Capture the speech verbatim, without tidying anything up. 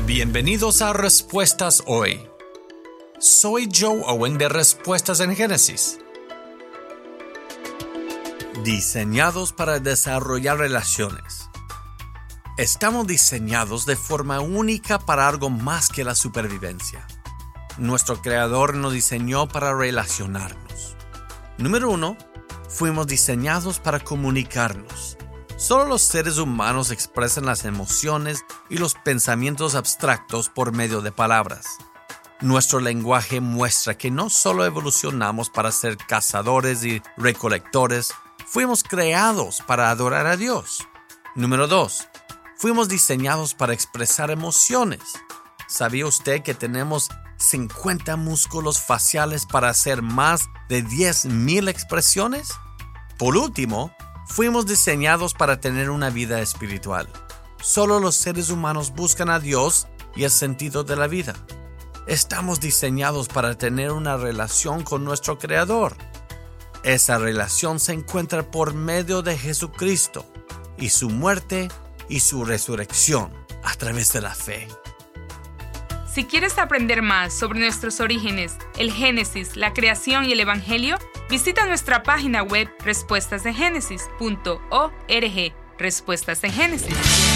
Bienvenidos a Respuestas Hoy. Soy Joe Owen de Respuestas en Génesis. Diseñados para desarrollar relaciones. Estamos diseñados de forma única para algo más que la supervivencia. Nuestro Creador nos diseñó para relacionarnos. Número uno, fuimos diseñados para comunicarnos. Solo los seres humanos expresan las emociones y los pensamientos abstractos por medio de palabras. Nuestro lenguaje muestra que no solo evolucionamos para ser cazadores y recolectores, fuimos creados para adorar a Dios. Número dos, fuimos diseñados para expresar emociones. ¿Sabía usted que tenemos cincuenta músculos faciales para hacer más de diez mil expresiones? Por último, fuimos diseñados para tener una vida espiritual. Solo los seres humanos buscan a Dios y el sentido de la vida. Estamos diseñados para tener una relación con nuestro Creador. Esa relación se encuentra por medio de Jesucristo y su muerte y su resurrección a través de la fe. Si quieres aprender más sobre nuestros orígenes, el Génesis, la creación y el Evangelio, visita nuestra página web respuestas en génesis punto org. Respuestas en Génesis.